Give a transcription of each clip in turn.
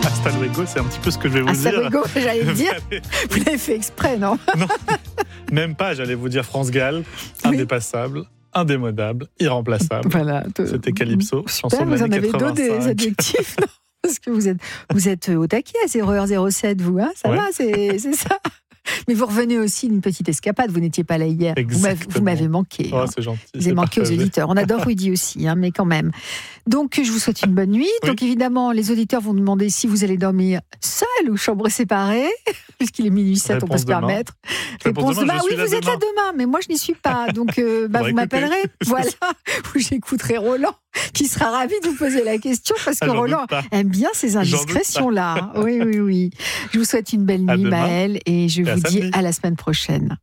Hasta luego, c'est un petit peu ce que je vais vous Hasta dire. luego, j'allais le dire. Vous l'avez fait exprès, non? Non, même pas, j'allais vous dire France Gall, indépassable, indémodable, irremplaçable. Voilà. C'était Calypso, chanson Super, de vous en l'année avez d'autres 85. des adjectifs, non? Parce que vous êtes au taquet à 0h07, vous, hein? Ça Ouais. va, c'est ça. Mais vous revenez aussi d'une petite escapade, vous n'étiez pas là hier. Vous m'avez manqué. Oh, hein. c'est gentil. Vous avez manqué aux auditeurs. On adore Rudy aussi, hein, mais quand même. Donc, je vous souhaite une bonne nuit. Oui. Donc, évidemment, les auditeurs vont demander si vous allez dormir seul ou chambre séparée, puisqu'il est minuit 7, on peut se demain. permettre. Réponse demain, je oui, suis là vous êtes là demain. demain, mais moi, je n'y suis pas. Donc, vous écoutez. m'appellerez. Voilà, où j'écouterai Roland, qui sera ravi de vous poser la question, parce que J'en doute Roland pas. aime bien ces J'en doute pas. indiscrétions-là. Oui, oui, oui. Je vous souhaite une belle À nuit, demain. Maëlle, et je Et à vous dis samedi. à la semaine prochaine.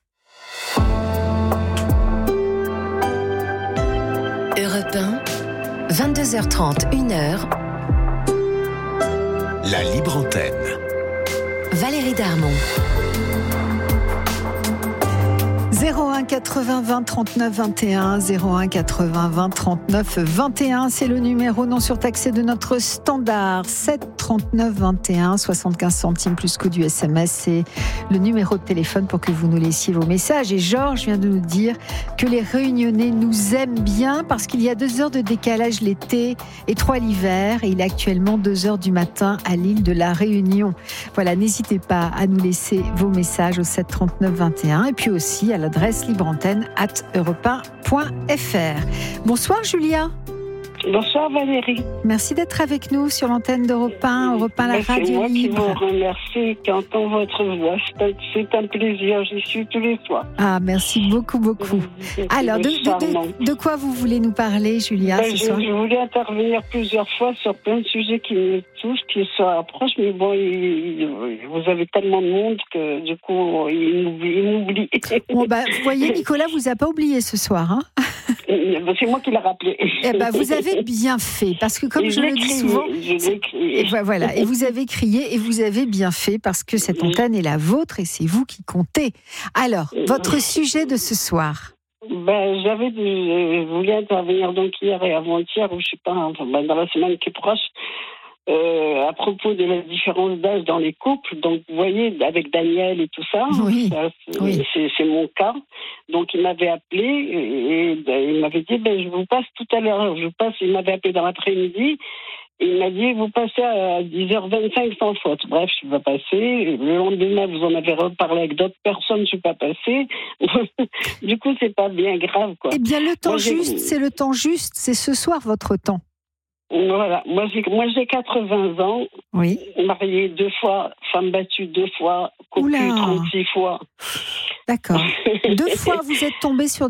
Europe 1, 22h30, 1h, La libre antenne. Valérie Darmon. 01 80 20 39 21, 01 80 20 39 21, c'est le numéro non surtaxé de notre standard. 7 39 21, 75 centimes plus coût du SMS, c'est le numéro de téléphone pour que vous nous laissiez vos messages. Et Georges vient de nous dire que les Réunionnais nous aiment bien parce qu'il y a 2 heures de décalage l'été et 3 l'hiver, et il est actuellement 2 heures du matin à l'île de la Réunion. Voilà, n'hésitez pas à nous laisser vos messages au 7 39 21 et puis aussi à l'adresse libreantenne@europe1.fr. Bonsoir Julia. Bonsoir Valérie. Merci d'être avec nous sur l'antenne d'Europe 1, Europe 1, la C'est radio moi qui libre. vous remercie qu'entend votre voix. C'est un plaisir, j'y suis tous les soirs. Ah, merci beaucoup, beaucoup. Alors, de quoi vous voulez nous parler, Julia, ce soir? Je voulais intervenir plusieurs fois sur plein de sujets qui me touchent, qui se rapprochent, mais bon, vous avez tellement de monde que du coup, il m'oublie. Bon, vous voyez, Nicolas vous a pas oublié ce soir, hein? C'est moi qui l'ai rappelé. Eh ben, vous avez bien fait, parce que comme je le dis souvent, et voilà, et vous avez crié et vous avez bien fait parce que cette antenne est la vôtre et c'est vous qui comptez. Alors, votre sujet de ce soir. Je voulais intervenir donc hier et avant-hier, ou je sais pas, dans la semaine qui est proche, à propos de la différence d'âge dans les couples. Donc, vous voyez, avec Daniel et tout ça, oui. C'est mon cas. Donc, il m'avait appelé et il m'avait dit, je vous passe tout à l'heure. Il m'avait appelé dans l'après-midi. Et il m'a dit, vous passez à 10h25 sans faute. Bref, je suis pas passée. Le lendemain, vous en avez reparlé avec d'autres personnes, je suis pas passée. Du coup, c'est pas bien grave, quoi. Eh bien, le temps juste, c'est le temps juste. C'est ce soir votre temps. Voilà. Moi, j'ai 80 ans. Oui. Mariée 2 fois, femme battue 2 fois, cocu 36 fois. D'accord. 2 fois, vous êtes tombée sur